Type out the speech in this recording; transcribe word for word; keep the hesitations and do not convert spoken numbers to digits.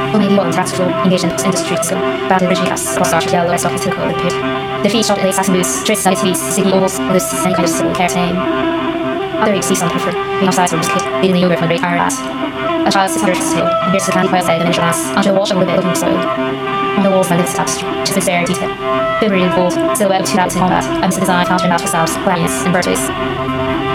Only more practical engagement industry skill, but the rigid cast, cross starch, yellow, stock, physical, and pip. The feet shot, lace, and boots, trace, side tweets, sticky ovals, loose, any kind of civil care tame. Other eggs, some prefer, being offside or kid, leading the yogurt from great iron ass. A child sits under his tail, and here's the candy pile side of the miniature glass, onto a wash of a little bit looking soil. On the walls, my lips taps, just with bare detail. Fibry and fold, silhouette of two rabbits in combat, and the design counter not yourselves, clanginess, and birthdays.